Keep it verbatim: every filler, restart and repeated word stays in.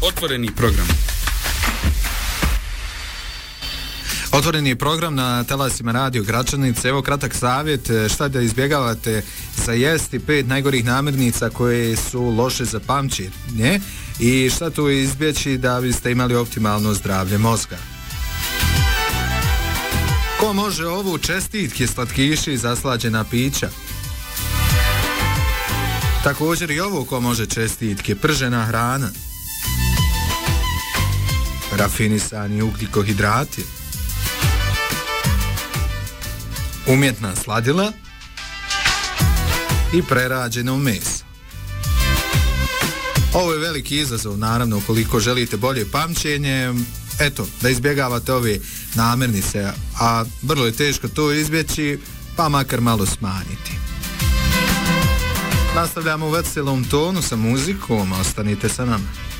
Otvoreni program. Otvoreni je program na talasima Radio Gračanice. Evo kratak savjet šta da izbjegavate za jesti, pet najgorih namirnica koje su loše za pamćenje i šta tu izbjeći da biste imali optimalno zdravlje mozga. Ko može ovu? Čestitke, slatkiši i zaslađena pića. Također i ovo ko može čestitke, pržena hrana, rafinisani ugljikohidrati, umjetna sladila i prerađeno meso. Ovo je veliki izazov, naravno, ukoliko želite bolje pamćenje, eto, da izbjegavate ove namirnice, a vrlo je teško to izbjeći, pa makar malo smanjiti. Nastavljamo u veselom tonu sa muzikom, ostanite sa nama.